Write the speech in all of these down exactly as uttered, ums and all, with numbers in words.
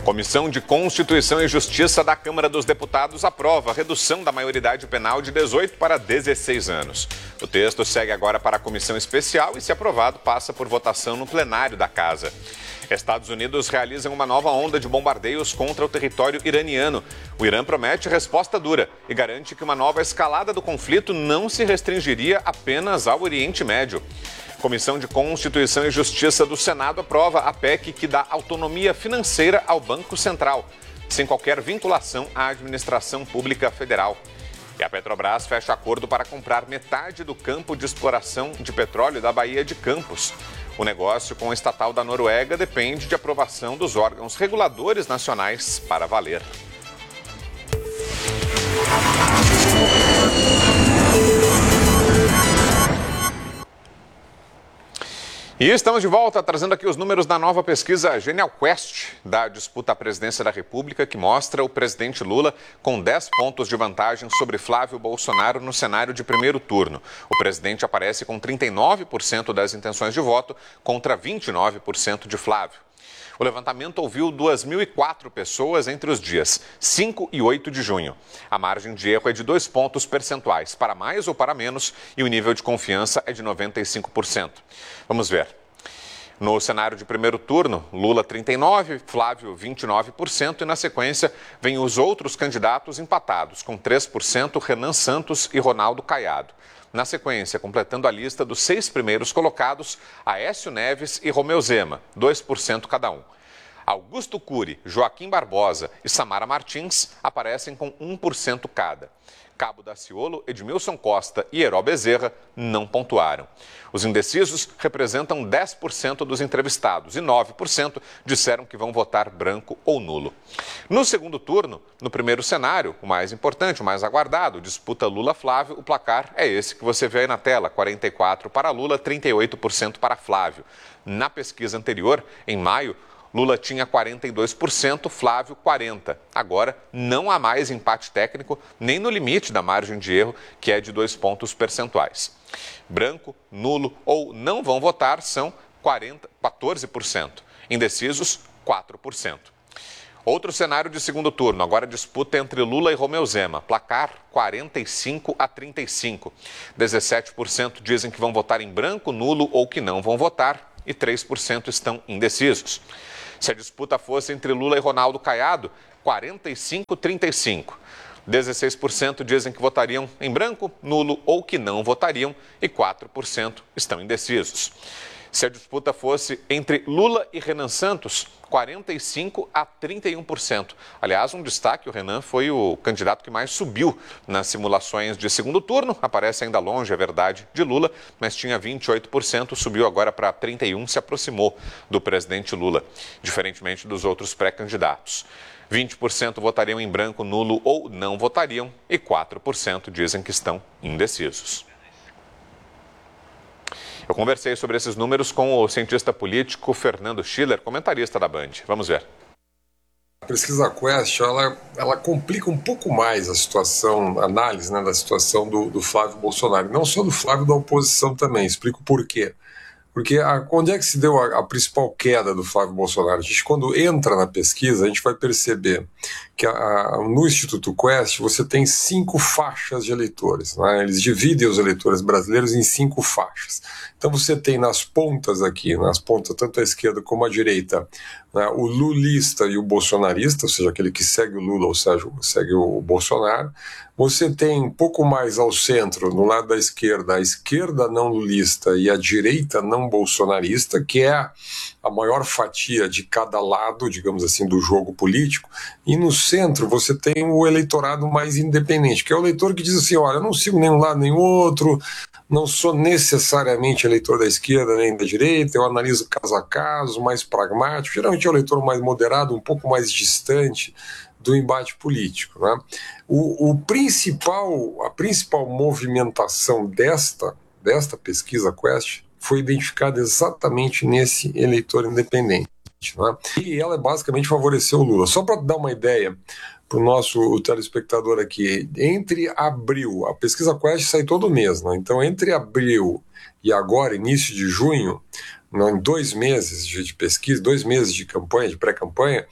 Comissão de Constituição e Justiça da Câmara dos Deputados aprova a redução da maioridade penal de dezoito para dezesseis anos. O texto segue agora para a comissão especial e, se aprovado, passa por votação no plenário da Casa. Estados Unidos realizam uma nova onda de bombardeios contra o território iraniano. O Irã promete resposta dura e garante que uma nova escalada do conflito não se restringiria apenas ao Oriente Médio. Comissão de Constituição e Justiça do Senado aprova a P E C que dá autonomia financeira ao Banco Central, sem qualquer vinculação à administração pública federal. E a Petrobras fecha acordo para comprar metade do campo de exploração de petróleo da Baía de Campos. O negócio com o estatal da Noruega depende de aprovação dos órgãos reguladores nacionais para valer. E estamos de volta, trazendo aqui os números da nova pesquisa Genial Quest da disputa à presidência da República, que mostra o presidente Lula com dez pontos de vantagem sobre Flávio Bolsonaro no cenário de primeiro turno. O presidente aparece com trinta e nove por cento das intenções de voto contra vinte e nove por cento de Flávio. O levantamento ouviu duas mil e quatro pessoas entre os dias cinco e oito de junho. A margem de erro é de dois pontos percentuais, para mais ou para menos, e o nível de confiança é de noventa e cinco por cento. Vamos ver. No cenário de primeiro turno, Lula trinta e nove por cento, Flávio vinte e nove por cento e na sequência vêm os outros candidatos empatados, com três por cento, Renan Santos e Ronaldo Caiado. Na sequência, completando a lista dos seis primeiros colocados, Aécio Neves e Romeu Zema, dois por cento cada um. Augusto Cury, Joaquim Barbosa e Samara Martins aparecem com um por cento cada. Cabo Daciolo, Edmilson Costa e Heró Bezerra não pontuaram. Os indecisos representam dez por cento dos entrevistados e nove por cento disseram que vão votar branco ou nulo. No segundo turno, no primeiro cenário, o mais importante, o mais aguardado, disputa Lula-Flávio, o placar é esse que você vê aí na tela, quarenta e quatro por cento para Lula, trinta e oito por cento para Flávio. Na pesquisa anterior, em maio, Lula tinha quarenta e dois por cento, Flávio quarenta por cento. Agora, não há mais empate técnico, nem no limite da margem de erro, que é de dois pontos percentuais. Branco, nulo ou não vão votar são quarenta, quatorze por cento. Indecisos, quatro por cento. Outro cenário de segundo turno, agora disputa entre Lula e Romeu Zema. Placar quarenta e cinco a trinta e cinco. dezessete por cento dizem que vão votar em branco, nulo ou que não vão votar e três por cento estão indecisos. Se a disputa fosse entre Lula e Ronaldo Caiado, quarenta e cinco a trinta e cinco. dezesseis por cento dizem que votariam em branco, nulo ou que não votariam e quatro por cento estão indecisos. Se a disputa fosse entre Lula e Renan Santos, quarenta e cinco a trinta e um por cento. Aliás, um destaque, o Renan foi o candidato que mais subiu nas simulações de segundo turno. Aparece ainda longe, é verdade, de Lula, mas tinha vinte e oito por cento, subiu agora para trinta e um por cento, se aproximou do presidente Lula, diferentemente dos outros pré-candidatos. vinte por cento votariam em branco, nulo ou não votariam e quatro por cento dizem que estão indecisos. Eu conversei sobre esses números com o cientista político Fernando Schiller, comentarista da Band. Vamos ver. A pesquisa Quest, ela, ela complica um pouco mais a situação, a análise, né, da situação do, do Flávio Bolsonaro. Não só do Flávio, da oposição também. Explico por quê. Porque a, onde é que se deu a, a principal queda do Flávio Bolsonaro? A gente, quando entra na pesquisa, a gente vai perceber que a, a, no Instituto Quest você tem cinco faixas de eleitores, né? Eles dividem os eleitores brasileiros em cinco faixas. Então você tem nas pontas aqui, nas pontas tanto a esquerda como a direita, né, o lulista e o bolsonarista, ou seja, aquele que segue o Lula, ou seja, segue o Bolsonaro. Você tem um pouco mais ao centro, no lado da esquerda, a esquerda não lulista e a direita não bolsonarista, que é a maior fatia de cada lado, digamos assim, do jogo político. E no centro você tem o eleitorado mais independente, que é o eleitor que diz assim, olha, eu não sigo nenhum lado nem outro, não sou necessariamente eleitor da esquerda nem da direita, eu analiso caso a caso, mais pragmático, geralmente é o eleitor mais moderado, um pouco mais distante do embate político, né? O, o principal, a principal movimentação desta, desta pesquisa Quest foi identificada exatamente nesse eleitor independente, né? E ela basicamente favoreceu o Lula. Só para dar uma ideia para o nosso telespectador aqui, entre abril, a pesquisa Quest sai todo mês, né? Então entre abril e agora, início de junho, em dois meses de pesquisa, dois meses de campanha, de pré-campanha,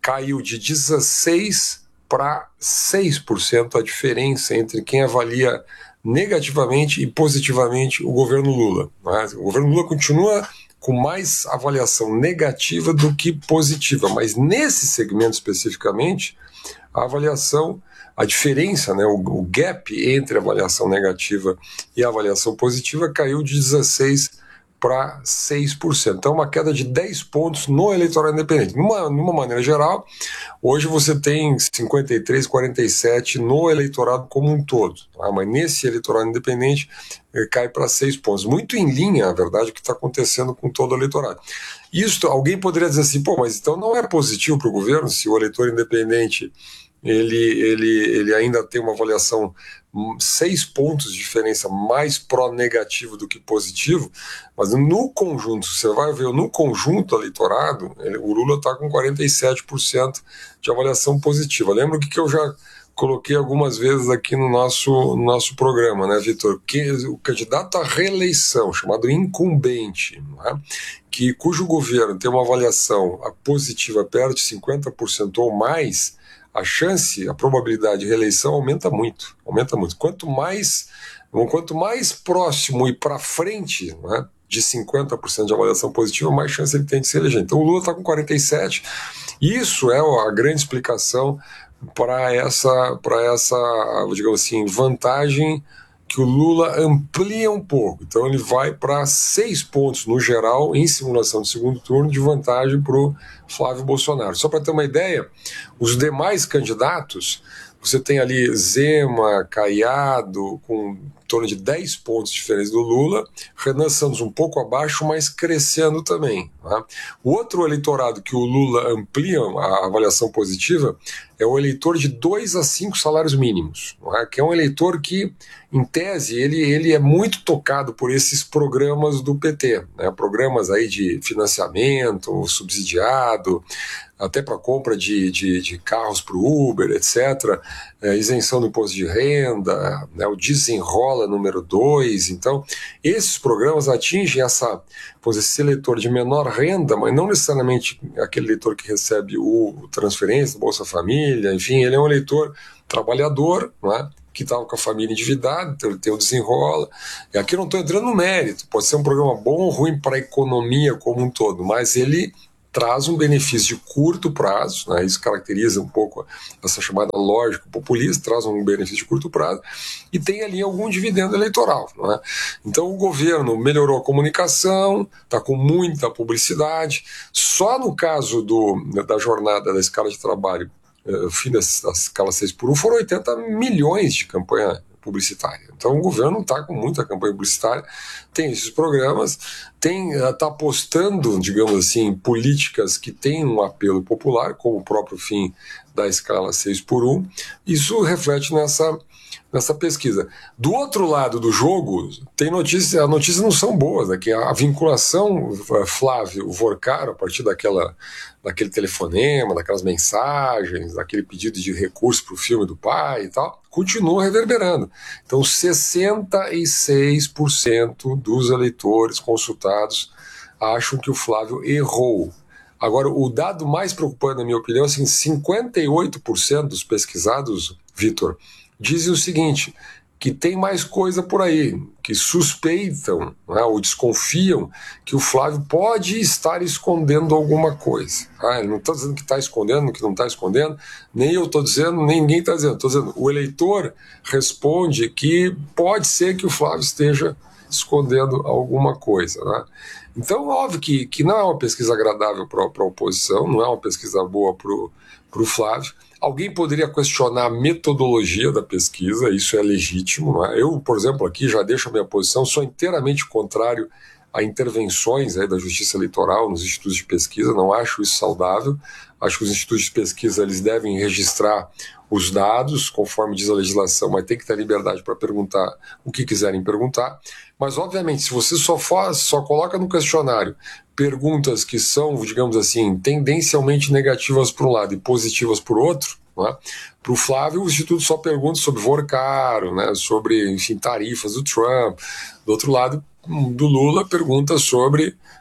caiu de dezesseis para seis por cento a diferença entre quem avalia negativamente e positivamente o governo Lula. Né? O governo Lula continua com mais avaliação negativa do que positiva, mas nesse segmento especificamente, a avaliação, a diferença, né, o, o gap entre a avaliação negativa e a avaliação positiva caiu de dezesseis para seis por cento. Então, uma queda de dez pontos no eleitorado independente. Numa, numa maneira geral, hoje você tem cinquenta e três, quarenta e sete no eleitorado como um todo. Tá? Mas nesse eleitorado independente, cai para seis pontos. Muito em linha, a verdade, o que está acontecendo com todo o eleitorado. Isso, alguém poderia dizer assim, pô, mas então não é positivo para o governo se o eleitor independente ele, ele, ele ainda tem uma avaliação seis pontos de diferença mais pró-negativo do que positivo, mas no conjunto, você vai ver, no conjunto eleitorado, ele, o Lula está com quarenta e sete por cento de avaliação positiva. Lembra o que, que eu já coloquei algumas vezes aqui no nosso, no nosso programa, né, Vitor? Que o candidato à reeleição, chamado incumbente, né, que, cujo governo tem uma avaliação positiva perto de cinquenta por cento ou mais, a chance, a probabilidade de reeleição aumenta muito, aumenta muito. Quanto mais, quanto mais próximo e para frente, né, de cinquenta por cento de avaliação positiva, mais chance ele tem de se eleger. Então o Lula está com quarenta e sete por cento, e isso é a grande explicação para essa, para essa, digamos assim, vantagem que o Lula amplia um pouco. Então ele vai para seis pontos no geral, em simulação de segundo turno, de vantagem para o Flávio Bolsonaro. Só para ter uma ideia, os demais candidatos, você tem ali Zema, Caiado, com em torno de dez pontos diferentes do Lula, Renan Santos um pouco abaixo, mas crescendo também. Tá? O outro eleitorado que o Lula amplia a avaliação positiva é o eleitor de dois a cinco salários mínimos, tá? Que é um eleitor que, em tese, ele, ele é muito tocado por esses programas do P T, né? Programas aí de financiamento subsidiado, até para compra de, de, de carros para o Uber, etcétera, é, isenção do imposto de renda, né, o Desenrola número dois. Então, esses programas atingem essa, esse eleitor de menor renda, mas não necessariamente aquele eleitor que recebe o transferência, Bolsa Família, enfim, ele é um eleitor trabalhador, né, que estava com a família endividada, então ele tem o Desenrola. E aqui eu não estou entrando no mérito, pode ser um programa bom ou ruim para a economia como um todo, mas ele traz um benefício de curto prazo, né? Isso caracteriza um pouco essa chamada lógica populista, traz um benefício de curto prazo e tem ali algum dividendo eleitoral. Não é? Então o governo melhorou a comunicação, está com muita publicidade, só no caso do, da jornada da escala de trabalho, o fim da, da escala seis por um, foram oitenta milhões de campanha publicitária. Então o governo está com muita campanha publicitária, tem esses programas, tem está apostando, digamos assim, em políticas que têm um apelo popular, como o próprio fim da escala seis por um. Isso reflete nessa, nessa pesquisa. Do outro lado do jogo, tem notícia, as notícias não são boas, né? Que a vinculação Flávio-Vorcaro, a partir daquela, daquele telefonema, daquelas mensagens, daquele pedido de recurso para o filme do pai e tal, continua reverberando. Então, sessenta e seis por cento dos eleitores consultados acham que o Flávio errou. Agora, o dado mais preocupante, na minha opinião, é assim, cinquenta e oito por cento dos pesquisados, Vitor, dizem o seguinte, que tem mais coisa por aí, que suspeitam, né, ou desconfiam que o Flávio pode estar escondendo alguma coisa. Ah, ele não está dizendo que está escondendo, que não está escondendo, nem eu estou dizendo, nem ninguém está dizendo. Estou dizendo, o eleitor responde que pode ser que o Flávio esteja escondendo alguma coisa. Né? Então, óbvio que, que não é uma pesquisa agradável para a oposição, não é uma pesquisa boa para o Flávio. Alguém poderia questionar a metodologia da pesquisa, isso é legítimo. Não é? Eu, por exemplo, aqui já deixo a minha posição, sou inteiramente contrário a intervenções aí da Justiça Eleitoral nos institutos de pesquisa, não acho isso saudável. Acho que os institutos de pesquisa eles devem registrar os dados, conforme diz a legislação, mas tem que ter liberdade para perguntar o que quiserem perguntar. Mas, obviamente, se você só, faz, só coloca no questionário perguntas que são, digamos assim, tendencialmente negativas por um lado e positivas por outro, né? Para o Flávio, o Instituto só pergunta sobre Vorcaro, né? Sobre, enfim, tarifas do Trump. Do outro lado, do Lula, pergunta sobre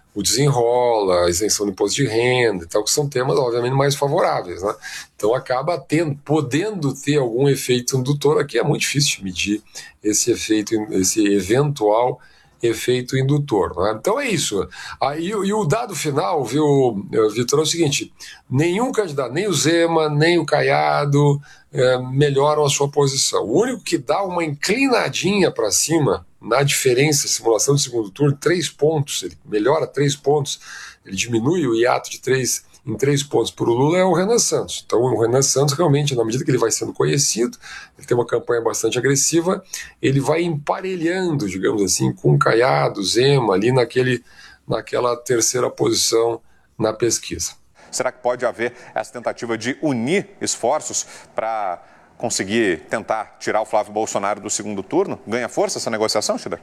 o desenrola, a isenção de imposto de renda e tal, que são temas, obviamente, mais favoráveis, né? Então acaba tendo, podendo ter algum efeito indutor. Aqui é muito difícil de medir esse efeito, esse eventual efeito indutor, né? Então é isso. Aí, e o dado final, viu, Vitor, é o seguinte: nenhum candidato, nem o Zema, nem o Caiado, é, melhoram a sua posição. O único que dá uma inclinadinha para cima na diferença, simulação de segundo turno, três pontos, ele melhora três pontos, ele diminui o hiato de três em três pontos para o Lula, é o Renan Santos. Então o Renan Santos realmente, na medida que ele vai sendo conhecido, ele tem uma campanha bastante agressiva, ele vai emparelhando, digamos assim, com o Caiado, Zema, ali naquele, naquela terceira posição na pesquisa. Será que pode haver essa tentativa de unir esforços para conseguir tentar tirar o Flávio Bolsonaro do segundo turno? Ganha força essa negociação, Schiller?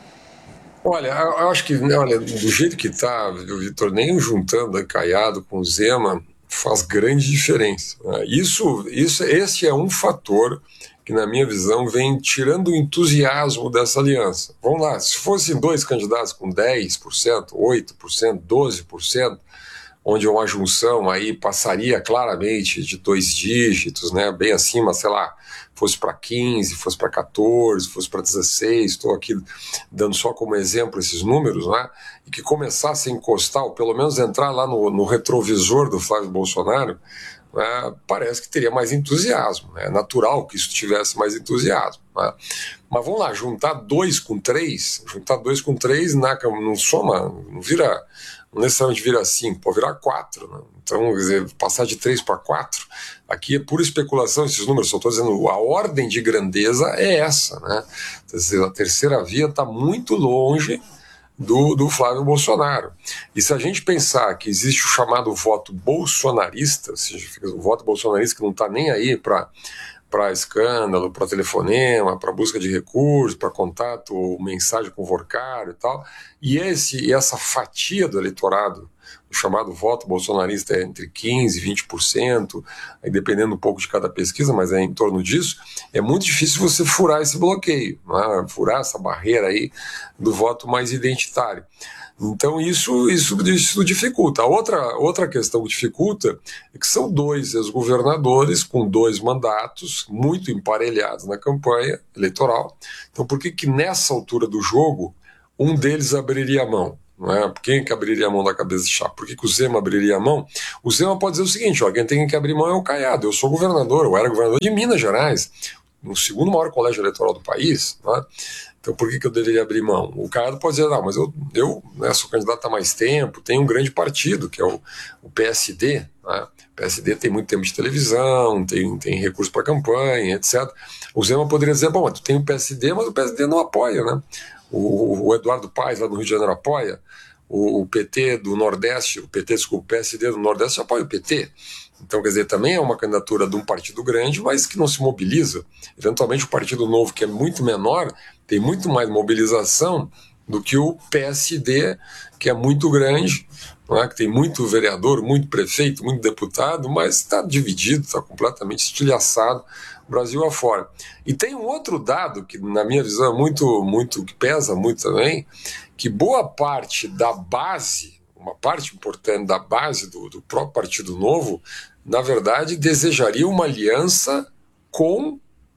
Olha, eu acho que, olha, do jeito que está, Vitor, nem juntando Caiado com Zema faz grande diferença. Isso, isso, esse é um fator que, na minha visão, vem tirando o entusiasmo dessa aliança. Vamos lá, se fossem dois candidatos com dez por cento, oito por cento, doze por cento, onde uma junção aí passaria claramente de dois dígitos, né, bem acima, sei lá, fosse para quinze, fosse para quatorze, fosse para dezesseis, estou aqui dando só como exemplo esses números, né, e que começasse a encostar, ou pelo menos entrar lá no, no retrovisor do Flávio Bolsonaro, né, parece que teria mais entusiasmo, né, é natural que isso tivesse mais entusiasmo, né. Mas vamos lá, juntar dois com três, juntar dois com três, na, não soma, não vira... não necessariamente vira cinco, pode virar quatro, né? Então, quer dizer, passar de três para quatro, aqui é pura especulação esses números, só estou dizendo, a ordem de grandeza é essa, né? Quer dizer, a terceira via está muito longe do, do Flávio Bolsonaro. E se a gente pensar que existe o chamado voto bolsonarista, ou seja, o voto bolsonarista que não está nem aí para para escândalo, para telefonema, para busca de recursos, para contato ou mensagem com o Vorcário e tal, e, esse, e essa fatia do eleitorado, o chamado voto bolsonarista, é entre quinze por cento e vinte por cento, aí dependendo um pouco de cada pesquisa, mas é em torno disso, é muito difícil você furar esse bloqueio, né? Furar essa barreira aí do voto mais identitário. Então isso, isso, isso dificulta. A outra, outra questão que dificulta é que são dois ex-governadores com dois mandatos muito emparelhados na campanha eleitoral. Então por que que nessa altura do jogo um deles abriria a mão? Não é? Quem que abriria a mão da cabeça de chapa? Por que que o Zema abriria a mão? O Zema pode dizer o seguinte, ó, quem tem que abrir mão é o Caiado. Eu sou governador, eu era governador de Minas Gerais, no segundo maior colégio eleitoral do país, não é? Então por que que eu deveria abrir mão? O Caiado pode dizer, não, mas eu, eu né, sou candidato há mais tempo, tenho um grande partido, que é o, o P S D, né? O P S D tem muito tempo de televisão, tem, tem recurso para campanha, etcétera. O Zema poderia dizer, bom, tu tem o P S D, mas o P S D não apoia, né? O, o Eduardo Paes, lá no Rio de Janeiro, apoia, o, o P T do Nordeste, o P T, desculpa, o P S D do Nordeste apoia o P T. Então, quer dizer, também é uma candidatura de um partido grande, mas que não se mobiliza. Eventualmente, o Partido Novo, que é muito menor, tem muito mais mobilização do que o P S D, que é muito grande, não é? Que tem muito vereador, muito prefeito, muito deputado, mas está dividido, está completamente estilhaçado, Brasil afora. E tem um outro dado que, na minha visão, é muito, muito, que pesa muito também, que boa parte da base, uma parte importante da base do, do próprio Partido Novo, na verdade, desejaria uma aliança com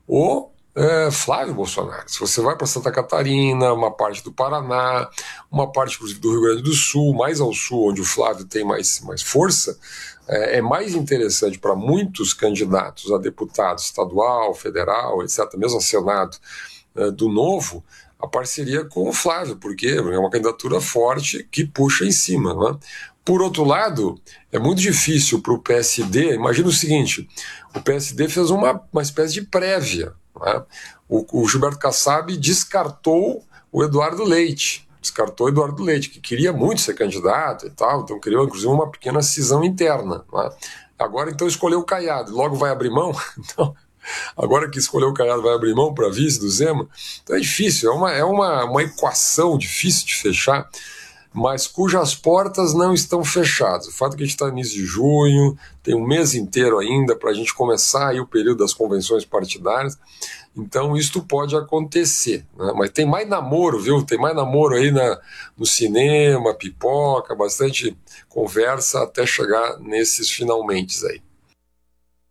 o é, Flávio Bolsonaro. Se você vai para Santa Catarina, uma parte do Paraná, uma parte, inclusive, do Rio Grande do Sul, mais ao sul, onde o Flávio tem mais, mais força, é, é mais interessante para muitos candidatos a deputado estadual, federal, etcétera, mesmo a Senado é, do Novo, a parceria com o Flávio, porque é uma candidatura forte que puxa em cima, né? Por outro lado, é muito difícil para o P S D, imagina o seguinte, o P S D fez uma, uma espécie de prévia, né? o, o Gilberto Kassab descartou o Eduardo Leite, descartou o Eduardo Leite, que queria muito ser candidato e tal, então criou inclusive uma pequena cisão interna, né? Agora então escolheu o Caiado, logo vai abrir mão, então... Agora que escolheu o Caiado vai abrir mão para vice do Zema, então é difícil, é uma, é uma, uma equação difícil de fechar. mas cujas portas não estão fechadas. O fato é que a gente está no início de junho, tem um mês inteiro ainda para a gente começar aí o período das convenções partidárias, então isto pode acontecer, né? Mas tem mais namoro, viu? Tem mais namoro aí na, no cinema, pipoca, bastante conversa até chegar nesses finalmente aí.